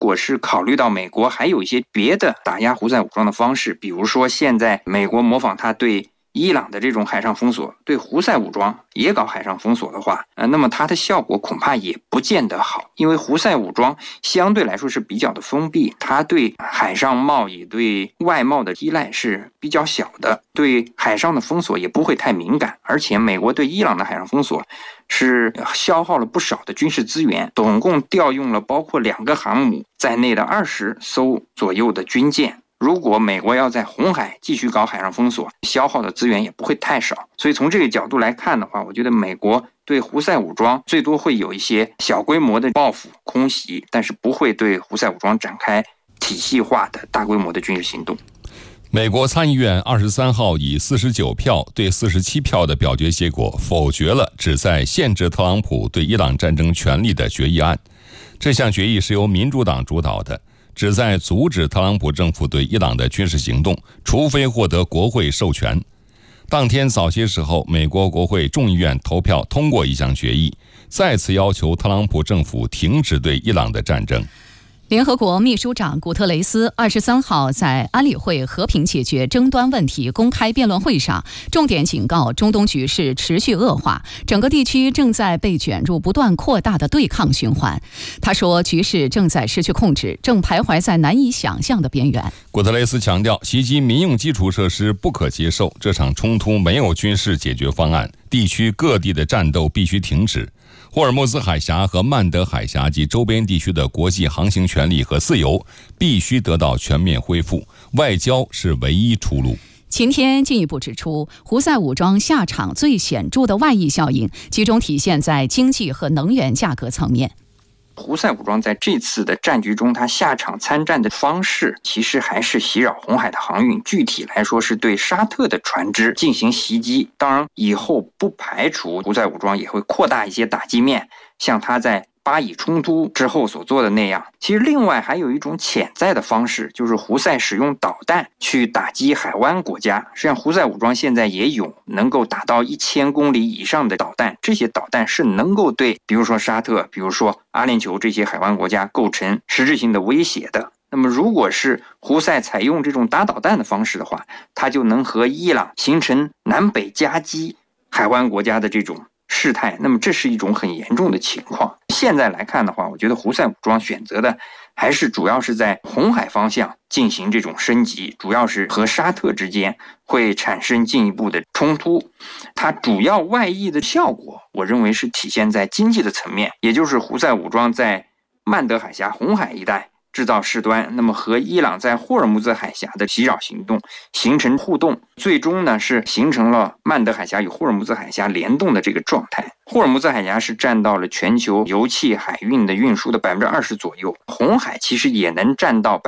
果是考虑到美国还有一些别的打压胡塞武装的方式，比如说现在美国模仿他对伊朗的这种海上封锁，对胡塞武装也搞海上封锁的话，那么它的效果恐怕也不见得好，因为胡塞武装相对来说是比较的封闭，它对海上贸易、对外贸的依赖是比较小的，对海上的封锁也不会太敏感，而且美国对伊朗的海上封锁是消耗了不少的军事资源，总共调用了包括2个航母在内的20艘左右的军舰。如果美国要在红海继续搞海上封锁，消耗的资源也不会太少。所以从这个角度来看的话，我觉得美国对胡塞武装最多会有一些小规模的报复空袭，但是不会对胡塞武装展开体系化的大规模的军事行动。 美国参议院23号以49票对47票的表决结果否决了旨在限制特朗普对伊朗战争权利的决议案。这项决议是由民主党主导的，旨在阻止特朗普政府对伊朗的军事行动，除非获得国会授权。当天早些时候，美国国会众议院投票通过一项决议，再次要求特朗普政府停止对伊朗的战争。 联合国秘书长古特雷斯23号在安理会和平解决争端问题公开辩论会上，重点警告中东局势持续恶化，整个地区正在被卷入不断扩大的对抗循环。他说，局势正在失去控制，正徘徊在难以想象的边缘。 古特雷斯强调，袭击民用基础设施不可接受，这场冲突没有军事解决方案，地区各地的战斗必须停止。霍尔木兹海峡和曼德海峡及周边地区的国际航行权利和自由必须得到全面恢复，外交是唯一出路。 秦天进一步指出，胡塞武装下场最显著的外溢效应集中体现在经济和能源价格层面。 胡塞武装在这次的战局中，他下场参战的方式其实还是袭扰红海的航运，具体来说是对沙特的船只进行袭击。当然以后不排除胡塞武装也会扩大一些打击面，像他在巴以冲突之后所做的那样。其实另外还有一种潜在的方式，就是胡塞使用导弹去打击海湾国家。实际上胡塞武装现在也有能够打到1000公里以上的导弹，这些导弹是能够对比如说沙特、比如说阿联酋这些海湾国家构成实质性的威胁的。那么如果是胡塞采用这种打导弹的方式的话，它就能和伊朗形成南北夹击海湾国家的这种事态，那么这是一种很严重的情况。现在来看的话，我觉得胡塞武装选择的还是主要是在红海方向进行这种升级，主要是和沙特之间会产生进一步的冲突。它主要外溢的效果，我认为是体现在经济的层面，也就是胡塞武装在曼德海峡、红海一带制造事端，那么和伊朗在霍尔木兹海峡的袭扰行动形成互动，最终呢是形成了曼德海峡与霍尔木兹海峡联动的这个状态。霍尔木兹海峡是占到了全球油气海运的运输的20%左右，红海其实也能占到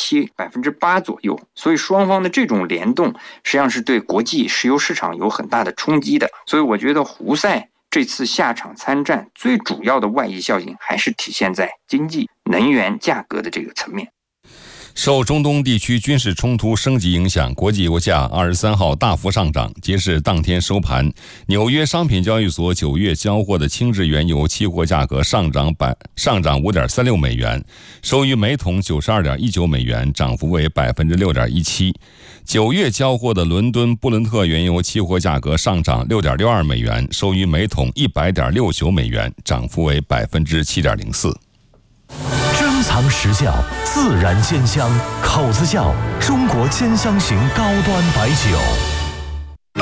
7%、8%左右，所以双方的这种联动实际上是对国际石油市场有很大的冲击的。所以我觉得胡塞这次下场参战最主要的外溢效应还是体现在经济、能源价格的这个层面。 受中东地区军事冲突升级影响，国际油价23号大幅上涨。截至当天收盘，纽约商品交易所9月交货的轻质原油期货价格上涨5.36美元，收于每桶92.19美元，涨幅为6.17%。9月交货的伦敦布伦特原油期货价格上涨6.62美元，收于每桶100.69美元，涨幅为7.04%。 珍藏实窖，自然鲜香，口子窖，中国兼香型高端白酒。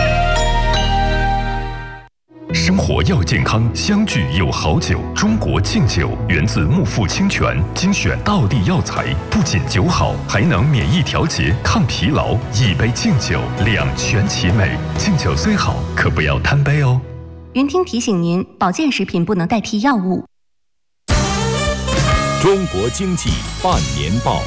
生活要健康，相聚有好酒。中国敬酒源自木富清泉，精选道地药材，不仅酒好，还能免疫调节、抗疲劳。一杯敬酒，两全其美。敬酒虽好，可不要贪杯哦。 云听提醒您，保健食品不能代替药物。 中国经济半年报。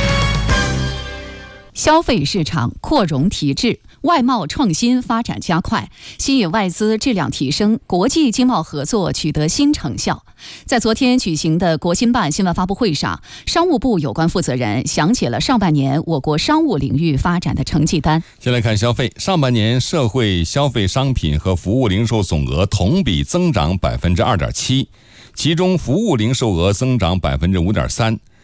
消费市场扩容提质，外贸创新发展加快，吸引外资质量提升，国际经贸合作取得新成效。在昨天举行的国新办新闻发布会上，商务部有关负责人详解了上半年我国商务领域发展的成绩单。 先来看消费，上半年社会消费商品和服务零售总额同比增长2.7%，其中服务零售额增长5.3%。